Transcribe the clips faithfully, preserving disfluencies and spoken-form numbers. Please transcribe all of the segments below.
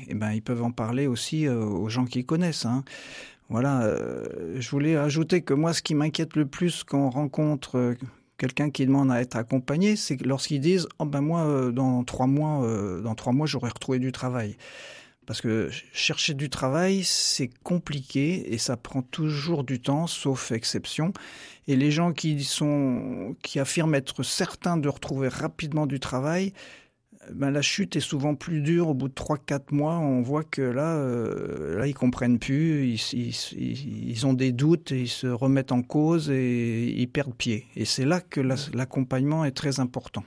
eh ben, ils peuvent en parler aussi euh, aux gens qui connaissent. Hein. Voilà, euh, je voulais ajouter que moi, ce qui m'inquiète le plus quand on rencontre euh, quelqu'un qui demande à être accompagné, c'est que lorsqu'ils disent « Oh ben moi, euh, dans trois mois, euh, dans trois mois, j'aurai retrouvé du travail ». Parce que chercher du travail, c'est compliqué et ça prend toujours du temps, sauf exception. Et les gens qui sont, qui affirment être certains de retrouver rapidement du travail, ben la chute est souvent plus dure. Au bout de trois quatre mois, on voit que là, euh, là ils comprennent plus, ils, ils, ils ont des doutes, et ils se remettent en cause et ils perdent pied. Et c'est là que la, l'accompagnement est très important.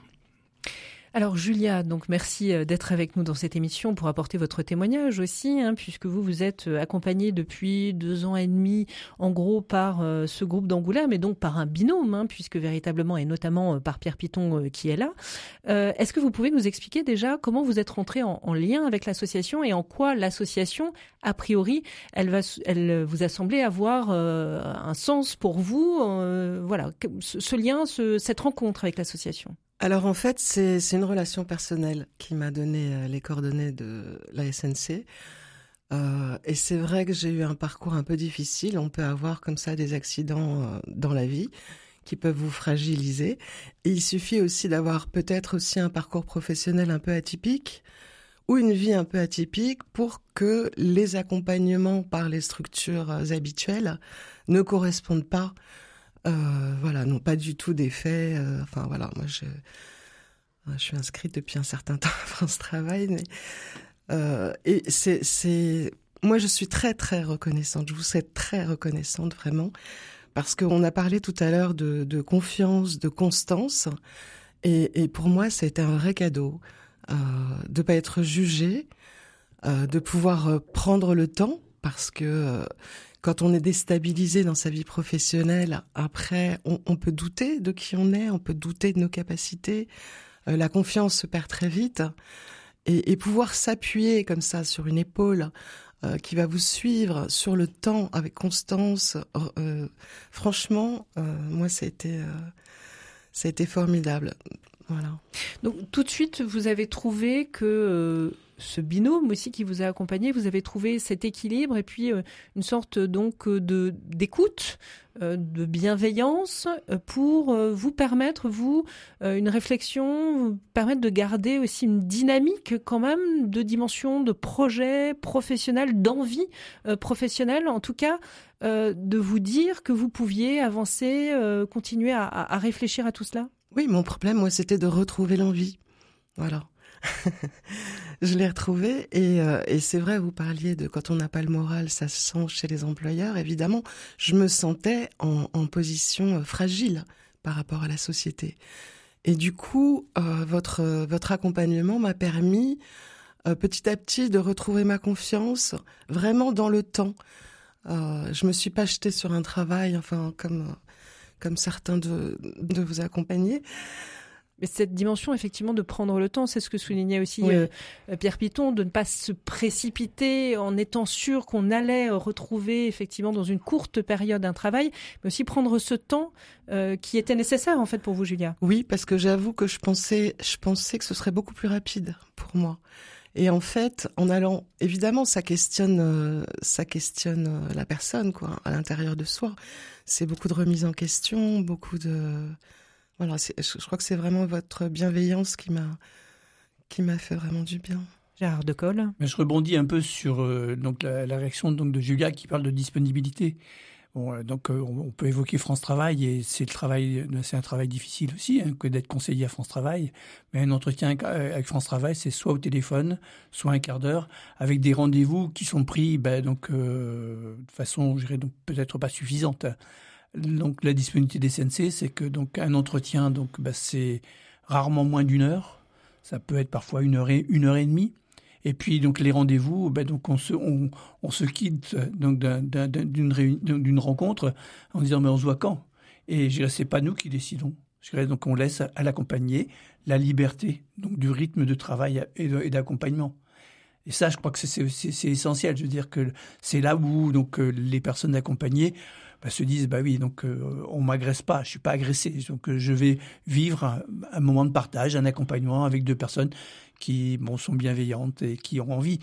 Alors Julia, donc merci d'être avec nous dans cette émission pour apporter votre témoignage aussi, hein, puisque vous vous êtes accompagnée depuis deux ans et demi, en gros par euh, ce groupe d'Angoulême, et donc par un binôme, hein, puisque véritablement, et notamment euh, par Pierre Piton euh, qui est là. Euh, est-ce que vous pouvez nous expliquer déjà comment vous êtes rentrée en, en lien avec l'association et en quoi l'association, a priori, elle, va, elle vous a semblé avoir euh, un sens pour vous, euh, voilà, ce, ce lien, ce, cette rencontre avec l'association? Alors en fait, c'est, c'est une relation personnelle qui m'a donné euh, les coordonnées de la S N C. Euh, et c'est vrai que j'ai eu un parcours un peu difficile. On peut avoir comme ça des accidents euh, dans la vie qui peuvent vous fragiliser. Et il suffit aussi d'avoir peut-être aussi un parcours professionnel un peu atypique ou une vie un peu atypique pour que les accompagnements par les structures habituelles ne correspondent pas. Euh, voilà, non pas du tout d'effet. Euh, enfin voilà, moi je, je suis inscrite depuis un certain temps à France Travail, mais euh, et c'est, c'est, moi je suis très très reconnaissante. Je vous suis très reconnaissante vraiment parce qu'on a parlé tout à l'heure de, de confiance, de constance, et, et pour moi c'était un vrai cadeau euh, de pas être jugée, euh, de pouvoir prendre le temps parce que euh, quand on est déstabilisé dans sa vie professionnelle, après, on, on peut douter de qui on est, on peut douter de nos capacités. Euh, la confiance se perd très vite. Et, et pouvoir s'appuyer comme ça sur une épaule euh, qui va vous suivre sur le temps avec constance, euh, franchement, euh, moi, ça a été, euh, ça a été formidable. Voilà. Donc, tout de suite, vous avez trouvé que... Euh... ce binôme aussi qui vous a accompagné, vous avez trouvé cet équilibre et puis euh, une sorte donc de d'écoute, euh, de bienveillance euh, pour euh, vous permettre, vous, euh, une réflexion, vous permettre de garder aussi une dynamique quand même de dimension de projet professionnel, d'envie euh, professionnelle, en tout cas, euh, de vous dire que vous pouviez avancer, euh, continuer à, à, à réfléchir à tout cela. Oui, mon problème, moi, c'était de retrouver l'envie. Voilà. Je l'ai retrouvé et, euh, et c'est vrai, vous parliez de quand on n'a pas le moral, ça se sent chez les employeurs. Évidemment, je me sentais en, en position fragile par rapport à la société. Et du coup, euh, votre, votre accompagnement m'a permis euh, petit à petit de retrouver ma confiance vraiment dans le temps. Euh, je me suis pas jetée sur un travail, enfin comme, comme certains de, de vous accompagner. Mais cette dimension, effectivement, de prendre le temps, c'est ce que soulignait aussi oui. euh, Pierre Piton, de ne pas se précipiter en étant sûr qu'on allait retrouver, effectivement, dans une courte période un travail, mais aussi prendre ce temps euh, qui était nécessaire, en fait, pour vous, Julia. Oui, parce que j'avoue que je pensais, je pensais que ce serait beaucoup plus rapide pour moi. Et en fait, en allant, évidemment, ça questionne, euh, ça questionne euh, la personne, quoi, à l'intérieur de soi. C'est beaucoup de remise en question, beaucoup de... Voilà, c'est, je crois que c'est vraiment votre bienveillance qui m'a, qui m'a fait vraiment du bien. Gérard Decolle. Mais je rebondis un peu sur euh, donc la, la réaction donc de Julia qui parle de disponibilité. Bon, euh, donc euh, on peut évoquer France Travail et c'est le travail, c'est un travail difficile aussi hein, que d'être conseiller à France Travail. Mais un entretien avec France Travail, c'est soit au téléphone, soit un quart d'heure, avec des rendez-vous qui sont pris, ben donc euh, de façon, je dirais donc peut-être pas suffisante. Donc la disponibilité des S N C, c'est que donc un entretien, donc bah, c'est rarement moins d'une heure. Ça peut être parfois une heure et une heure et demie. Et puis donc les rendez-vous, bah, donc on se on, on se quitte donc d'un, d'un, d'une réunion, d'une rencontre en disant mais on se voit quand. Et je dirais c'est pas nous qui décidons. Je dirais donc on laisse à l'accompagné la liberté donc du rythme de travail et, de, et d'accompagnement. Et ça, je crois que c'est, c'est, c'est essentiel. Je veux dire que c'est là où donc les personnes accompagnées bah, se disent bah oui donc euh, on m'agresse pas, je suis pas agressé, donc euh, je vais vivre un, un moment de partage, un accompagnement avec deux personnes qui bon sont bienveillantes et qui ont envie.